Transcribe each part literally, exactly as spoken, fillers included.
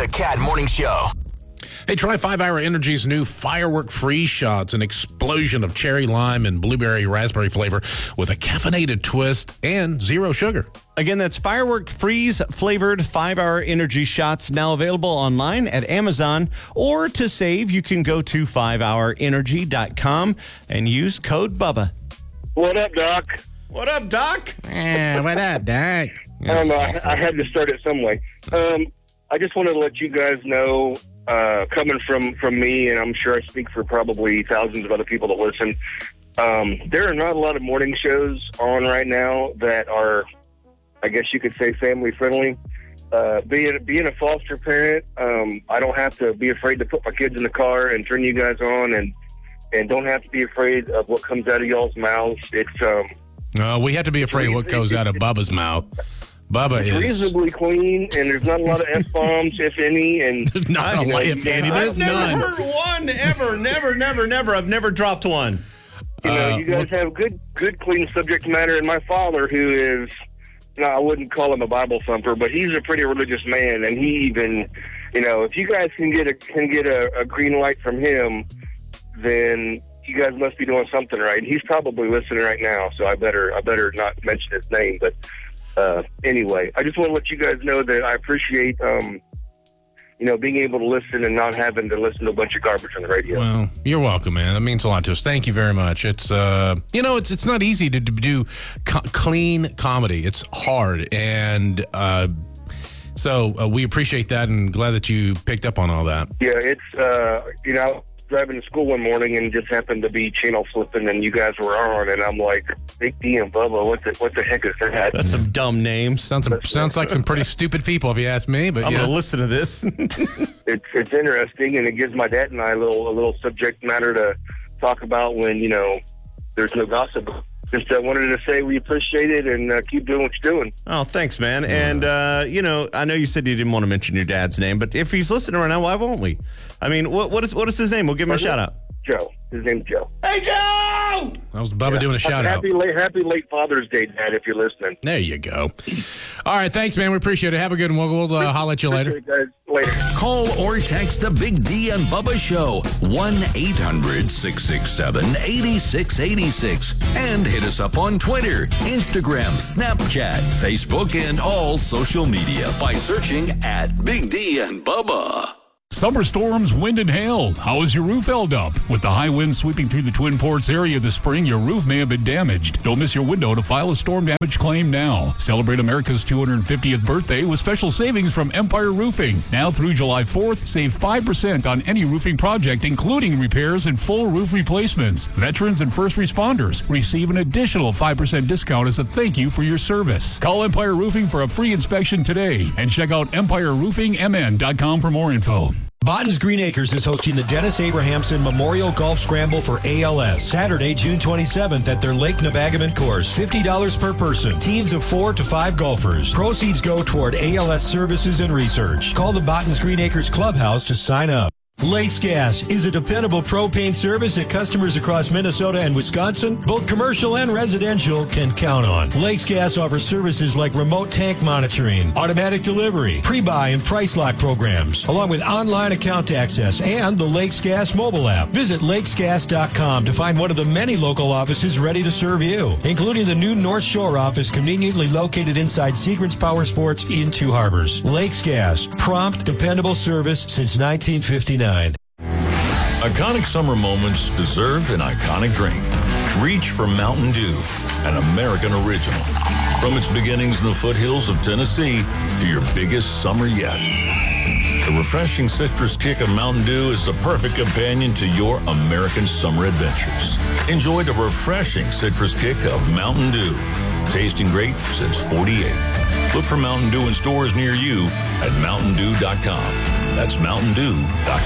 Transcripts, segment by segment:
The Cat Morning Show. Hey, try five hour Energy's new Firework Freeze Shots, an explosion of cherry lime and blueberry raspberry flavor with a caffeinated twist and zero sugar. Again, that's Firework Freeze flavored five hour Energy Shots, now available online at Amazon. Or to save, you can go to five hour energy dot com and use code BUBBA. What up, Doc? What up, Doc? Yeah, what up, Doc? I don't know. I, I had to start it some way. Um, I just wanted to let you guys know, uh, coming from, from me, and I'm sure I speak for probably thousands of other people that listen, um, there are not a lot of morning shows on right now that are, I guess you could say, family-friendly. Uh, being, being a foster parent, um, I don't have to be afraid to put my kids in the car and turn you guys on, and, and don't have to be afraid of what comes out of y'all's mouths. It's... Um, Uh, we have to be afraid of what goes out of Bubba's mouth. Bubba it's is reasonably clean, and there's not a lot of F-bombs, if any. And there's not a lot, if any. There's I've never none. heard one ever. Never, never, never. I've never dropped one. You know, Uh, you guys have good, good, clean subject matter. And my father, who is, no, I wouldn't call him a Bible thumper, but he's a pretty religious man, and he even, you know, if you guys can get a can get a, a green light from him, then you guys must be doing something right. He's probably listening right now, so I better I better not mention his name. But uh, anyway, I just want to let you guys know that I appreciate, um, you know, being able to listen and not having to listen to a bunch of garbage on the radio. Well, you're welcome, man. That means a lot to us. Thank you very much. It's, uh, you know, it's it's not easy to, to do co- clean comedy. It's hard, and uh, so uh, we appreciate that, and glad that you picked up on all that. Yeah, it's uh, you know. Driving to school one morning and just happened to be channel flipping, and you guys were on, and I'm like, Big D and Bubba, what the what the heck is that? That's some dumb names. Sounds sounds like some pretty stupid people, if you ask me. But I'm yeah. going to listen to this. It's it's interesting, and it gives my dad and I a little a little subject matter to talk about when you know there's no gossip. Just uh, wanted to say we appreciate it and uh, keep doing what you're doing. Oh, thanks, man. And, uh, you know, I know you said you didn't want to mention your dad's name, but if he's listening right now, why won't we? I mean, what what is what is his name? We'll give him a shout out. Joe. His name's Joe. Hey, Joe! That was Bubba Yeah. doing a shout out. Happy late, happy late Father's Day, Dad, if you're listening. There you go. All right, thanks, man. We appreciate it. Have a good one. We'll, we'll uh, holler at you later. Appreciate it, guys. Later. Call or text the Big D and Bubba Show, one eight hundred six six seven eight six eight six. And hit us up on Twitter, Instagram, Snapchat, Facebook, and all social media by searching at Big D and Bubba. Summer storms, wind, and hail. How is your roof held up? With the high winds sweeping through the Twin Ports area this spring, your roof may have been damaged. Don't miss your window to file a storm damage claim now. Celebrate America's two hundred fiftieth birthday with special savings from Empire Roofing. Now through July fourth, save five percent on any roofing project, including repairs and full roof replacements. Veterans and first responders receive an additional five percent discount as a thank you for your service. Call Empire Roofing for a free inspection today and check out empire roofing m n dot com for more info. Botton's Green Acres is hosting the Dennis Abrahamson Memorial Golf Scramble for A L S, Saturday, June twenty-seventh at their Lake Nebagaman course. fifty dollars per person. Teams of four to five golfers. Proceeds go toward A L S services and research. Call the Botton's Green Acres Clubhouse to sign up. Lakes Gas is a dependable propane service that customers across Minnesota and Wisconsin, both commercial and residential, can count on. Lakes Gas offers services like remote tank monitoring, automatic delivery, pre-buy and price lock programs, along with online account access and the Lakes Gas mobile app. Visit lakes gas dot com to find one of the many local offices ready to serve you, including the new North Shore office conveniently located inside Secrets Power Sports in Two Harbors. Lakes Gas, prompt, dependable service since nineteen fifty-nine. Iconic summer moments deserve an iconic drink. Reach for Mountain Dew, an American original. From its beginnings in the foothills of Tennessee to your biggest summer yet. The refreshing citrus kick of Mountain Dew is the perfect companion to your American summer adventures. Enjoy the refreshing citrus kick of Mountain Dew. Tasting great since forty-eight. Look for Mountain Dew in stores near you at mountain dew dot com. That's mountain dew dot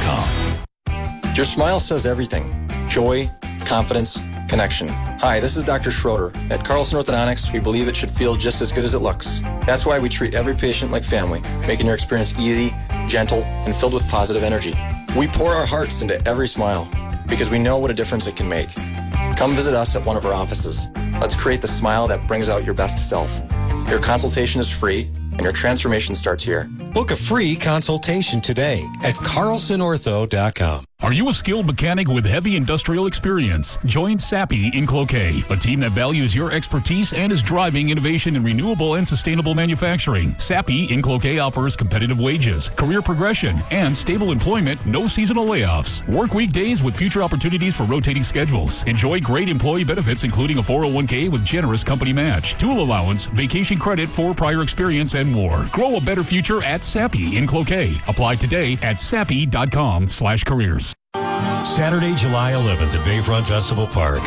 com. Your smile says everything. Joy, confidence, connection. Hi, this is Doctor Schroeder. At Carlson Orthodontics, we believe it should feel just as good as it looks. That's why we treat every patient like family, making your experience easy, gentle, and filled with positive energy. We pour our hearts into every smile because we know what a difference it can make. Come visit us at one of our offices. Let's create the smile that brings out your best self. Your consultation is free, and your transformation starts here. Book a free consultation today at carlson ortho dot com. Are you a skilled mechanic with heavy industrial experience? Join Sappi in Cloquet, a team that values your expertise and is driving innovation in renewable and sustainable manufacturing. Sappi in Cloquet offers competitive wages, career progression, and stable employment, no seasonal layoffs. Work weekdays with future opportunities for rotating schedules. Enjoy great employee benefits, including a four oh one k with generous company match, tool allowance, vacation credit for prior experience, and more. Grow a better future at Sappi in Cloquet. Apply today at sappi dot com slash careers. Saturday, July eleventh at Bayfront Festival Park.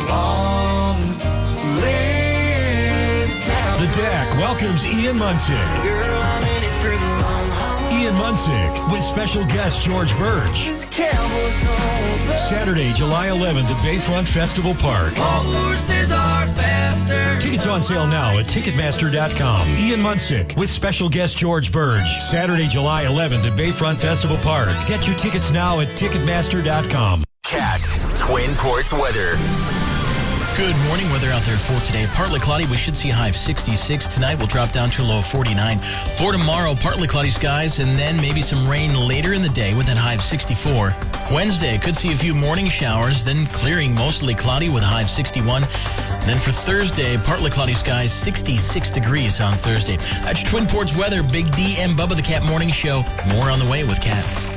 The Deck welcomes Ian Munsick. Ian Munsick with special guest George Burge. Saturday, July eleventh at Bayfront Festival Park. Tickets on sale now at ticketmaster dot com. Ian Munsick with special guest George Burge. Saturday, July eleventh at Bayfront Festival Park. Get your tickets now at ticketmaster dot com. Cat Twin Ports weather. Good morning. Weather out there for today. Partly cloudy. We should see a high of sixty-six. Tonight we'll drop down to a low of forty-nine. For tomorrow, partly cloudy skies and then maybe some rain later in the day with that high of sixty-four. Wednesday, could see a few morning showers, then clearing mostly cloudy with a high of sixty-one. Then for Thursday, partly cloudy skies, sixty-six degrees on Thursday. That's Twin Ports weather. Big D and Bubba the Cat Morning Show. More on the way with Cat.